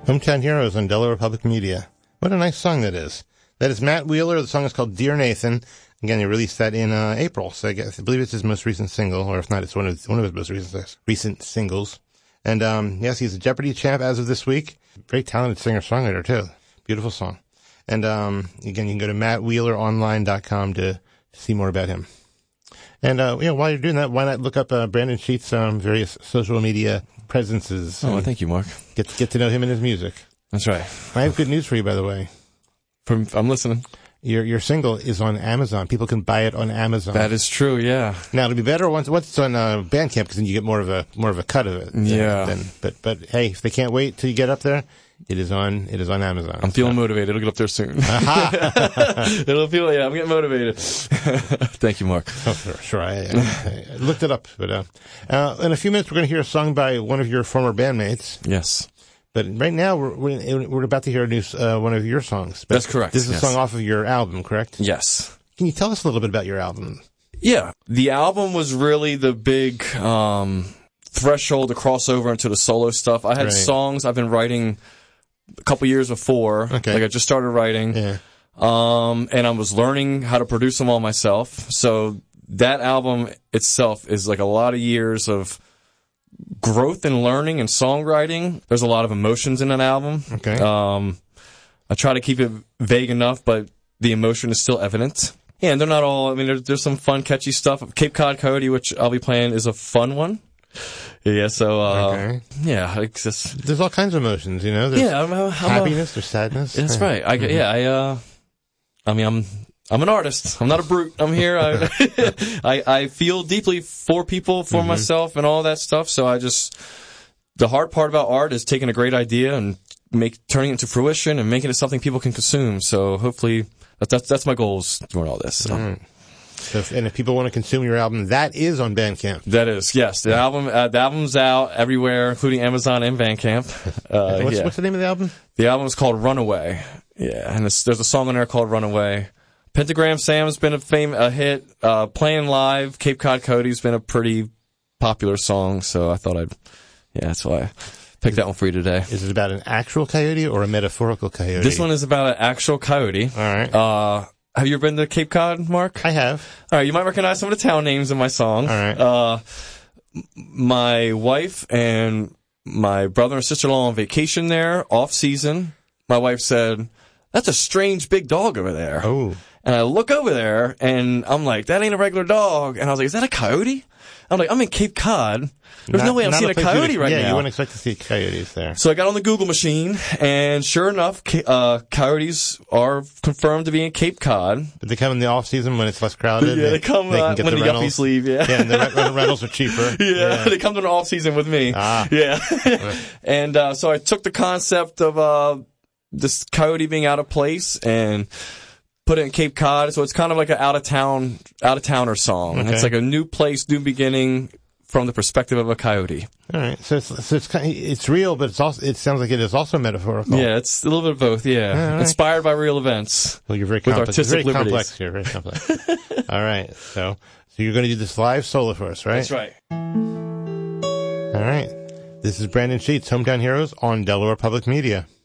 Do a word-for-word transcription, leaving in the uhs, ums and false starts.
Hometown Heroes on Delaware Public Media. What a nice song that is. That is Matt Wheeler. The song is called Dear Nathan. Again, he released that in uh, April, so I, guess, I believe it's his most recent single, or if not, it's one of one of his most recent recent singles. And um, yes, he's a Jeopardy champ as of this week. Very talented singer-songwriter too. Beautiful song. And um, again, you can go to matt wheeler online dot com to see more about him. And uh, you know, while you're doing that, why not look up uh, Brandon Sheets' um, various social media presences? Oh, well, thank you, Mark. Get get to know him and his music. That's right. I have good news for you, by the way. From, I'm listening. Your your single is on Amazon. People can buy it on Amazon. That is true. Yeah. Now it'll be better once once it's on uh, Bandcamp, because then you get more of a more of a cut of it. Than, yeah. Than, but but hey, if they can't wait till you get up there, it is on it is on Amazon. I'm feeling so. motivated. It'll get up there soon. It'll feel yeah. I'm getting motivated. Thank you, Mark. Oh, sure, sure. I, I, I looked it up, but uh, uh, in a few minutes we're going to hear a song by one of your former bandmates. Yes. But right now, we're we're, we're about to hear a new, uh, one of your songs. But That's correct. This is yes. a song off of your album, correct? Yes. Can you tell us a little bit about your album? Yeah. The album was really the big um, threshold to cross over into the solo stuff. I had right. songs I've been writing a couple years before. Okay. Like I just started writing. Yeah. Um, and I was learning how to produce them all myself. So that album itself is like a lot of years of growth and learning and songwriting. There's a lot of emotions in an album. Okay. Um, I try to keep it vague enough, but the emotion is still evident. Yeah, and they're not all, I mean, there's, there's some fun, catchy stuff. Cape Cod Coyote, which I'll be playing, is a fun one. Yeah, so, uh, okay. yeah, it's just. There's all kinds of emotions, you know? There's yeah, I'm, I'm happiness, a, there's sadness. That's yeah. right. I, mm-hmm. Yeah, I, uh, I mean, I'm, I'm an artist. I'm not a brute. I'm here. I, I, I feel deeply for people, for mm-hmm. myself, and all that stuff. So I just, the hard part about art is taking a great idea and make turning it into fruition and making it something people can consume. So hopefully, that, that's that's my goals doing all this. So. Mm. So if, and if people want to consume your album, that is on Bandcamp. That is, yes. The album, uh, the album's out everywhere, including Amazon and Bandcamp. Uh, what's, yeah. what's the name of the album? The album is called Runaway. Yeah, and there's a song on there called Runaway. Pentagram Sam's been a fame a hit. Uh, playing live, Cape Cod Coyote's been a pretty popular song, so I thought I'd, yeah, that's why I picked that one for you today. Is it about an actual coyote or a metaphorical coyote? This one is about an actual coyote. All right. Uh, have you ever been to Cape Cod, Mark? I have. All right, you might recognize some of the town names in my song. All right. Uh, my wife and my brother and sister-in-law on vacation there, off season. My wife said, "That's a strange big dog over there." Oh. And I look over there, and I'm like, that ain't a regular dog. And I was like, is that a coyote? I'm like, I'm in Cape Cod. There's not, no way I'm seeing a coyote to, right yeah, now. Yeah, you wouldn't expect to see coyotes there. So I got on the Google machine, and sure enough, uh, coyotes are confirmed to be in Cape Cod. But they come in the off-season when it's less crowded? Yeah, they, they come they uh, can get when the, the rentals. yuppies leave, yeah. Yeah, and the rent- rentals are cheaper. Yeah, yeah, they come to the off-season with me. Ah. Yeah. And uh, so I took the concept of uh, this coyote being out of place and put it in Cape Cod, so it's kind of like an out-of-town, out-of-towner song. Okay. It's like a new place, new beginning from the perspective of a coyote. All right, so it's so it's kind of, it's real, but it's also it sounds like it is also metaphorical. Yeah, it's a little bit of both. Yeah, right. Inspired by real events. Well, you're very with complex. artistic very liberties. complex here. Very complex. All right, so so you're going to do this live solo for us, right? That's right. All right. This is Brandon Sheets, Hometown Heroes on Delaware Public Media.